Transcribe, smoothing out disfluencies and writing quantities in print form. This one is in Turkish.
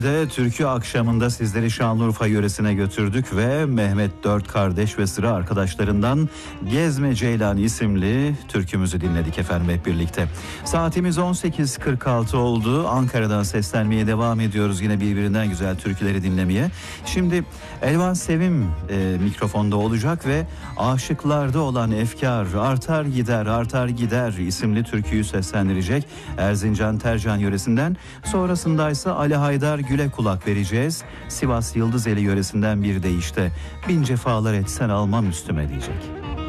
Türkü akşamında sizleri Şanlıurfa yöresine götürdük ve Mehmet Dört Kardeş ve sıra arkadaşlarından Gezme Ceylan isimli türkümüzü dinledik efendim hep birlikte. Saatimiz 18.46 oldu. Ankara'dan seslenmeye devam ediyoruz yine birbirinden güzel türküleri dinlemeye. Şimdi Elvan Sevim mikrofonda olacak ve aşıklarda olan efkar artar gider artar gider isimli türküyü seslendirecek Erzincan Tercan yöresinden. Sonrasındaysa Ali Haydar Gül'e kulak vereceğiz. Sivas Yıldızeli yöresinden bir deyişle bin cefalar etsen almam üstüme diyecek.